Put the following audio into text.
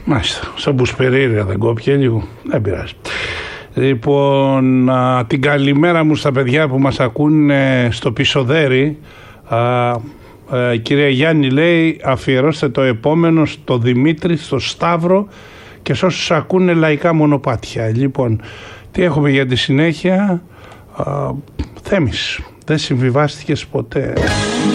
Μάλιστα. Σαν μπουσπερίρια δεν κόπηκε λίγο. Δεν πειράζει. Λοιπόν, την καλημέρα μου στα παιδιά που μας ακούνε στο Πισοδέρι. Κυρία Γιάννη λέει, αφιερώστε το επόμενο στο Δημήτρη, στο Σταύρο και σε όσους ακούνε λαϊκά μονοπάτια. Λοιπόν, τι έχουμε για τη συνέχεια? Θέμης, δεν συμβιβάστηκες ποτέ.